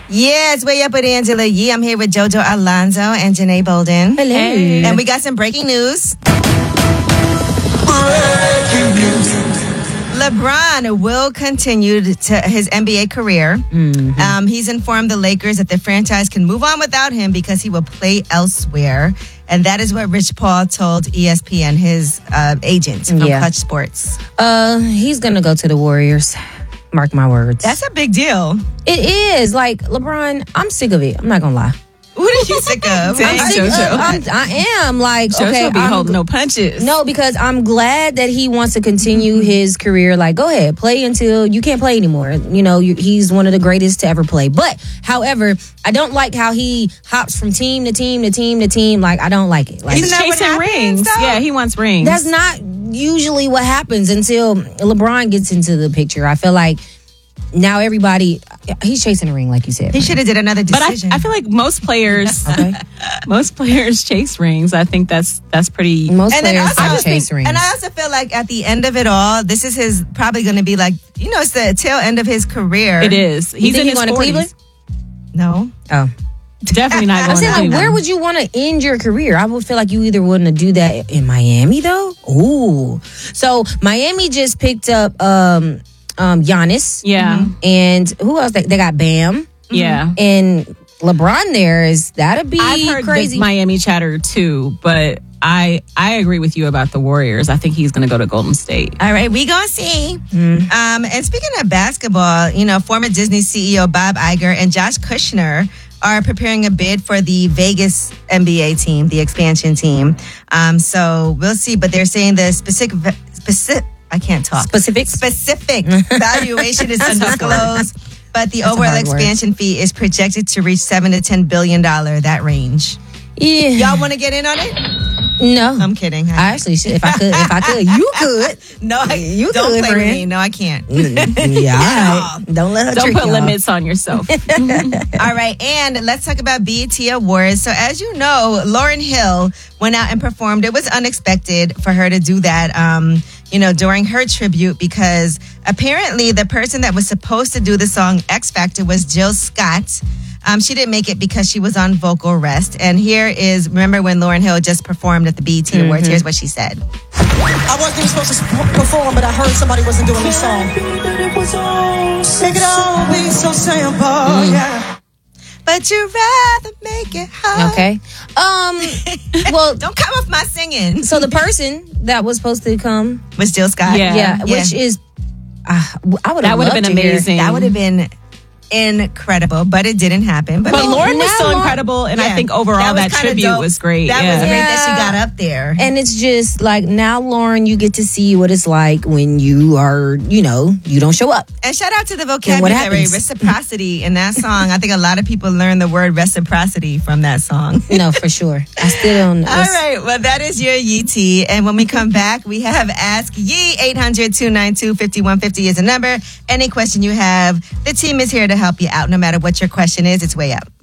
Yeah, it's Way Up with Angela Yee. I'm here with Jojo Alonzo and Janae Bolden. Hello. Hey. And we got some breaking news. LeBron will continue to his NBA career. Mm-hmm. He's informed the Lakers that the franchise can move on without him because he will play elsewhere. And that is what Rich Paul told ESPN, his agent from Clutch Sports. He's going to go to the Warriors. Mark my words. That's a big deal. It is. Like, LeBron, I'm sick of it. I'm not going to lie. What are you sick of? Dang, JoJo. I am. Like, JoJo okay. be holding no punches. No, because I'm glad that he wants to continue his career. Like, go ahead, play until you can't play anymore. You know, he's one of the greatest to ever play. But, however, I don't like how he hops from team to team to team to team. Like, I don't like it. Like, he's chasing rings. Though? Yeah, he wants rings. That's not usually what happens until LeBron gets into the picture. I feel like now he's chasing a ring, like you said. He should have did another decision. But I feel like most players, most players chase rings. I think that's pretty. Most players chase rings. And I also feel like at the end of it all, this is his probably going to be like, it's the tail end of his career. It is. He's in his going 40s. to Cleveland? No. Oh. Definitely not going I'm saying, to Cleveland. where would you want to end your career? I would feel like you either wouldn't do that in Miami, though. Ooh. So Miami just picked up Giannis. Yeah. And who else? They got Bam. Yeah. And LeBron that'd be I've heard crazy. the Miami chatter too, but I agree with you about the Warriors. I think he's going to go to Golden State. All right, we gonna see. And speaking of basketball, former Disney CEO Bob Iger and Josh Kushner are preparing a bid for the Vegas NBA team, the expansion team. So we'll see, but they're saying the specific. I can't talk. Specific valuation is undisclosed, but the overall expansion fee is projected to reach $7 to $10 billion. That range. Yeah. Y'all want to get in on it? No, I'm kidding. I actually should. If I could, you could. No, you don't could, play with me. No, I can't. Yeah, all right. Don't let her. Don't trick put y'all. limits on yourself. All right, and let's talk about BET Awards. So as you know, Lauryn Hill went out and performed. It was unexpected for her to do that, during her tribute, because apparently the person that was supposed to do the song X Factor was Jill Scott. She didn't make it because she was on vocal rest. And remember when Lauryn Hill just performed at the BET Awards? Here's what she said. I wasn't even supposed to perform, but I heard somebody wasn't doing this song. Make it all be so simple, yeah. But you'd rather make it hard. Okay. Well, don't come off my singing. So the person that was supposed to come was Jill Scott. Yeah. Which is, I would have. That would have been amazing. That would have been incredible, but it didn't happen. But Lauryn was still incredible, and I think overall that tribute was great. That was great that she got up there. And it's just like, now, Lauryn, you get to see what it's like when you are, you don't show up. And shout out to the vocabulary, reciprocity in that song. I think a lot of people learned the word reciprocity from that song. No, for sure. I still don't know. All right, well, that is your Yee Tea. And when we come back, we have Ask Yee. 800-292-5150 is the number. Any question you have, the team is here to help you out. No matter what your question is, it's Way Up.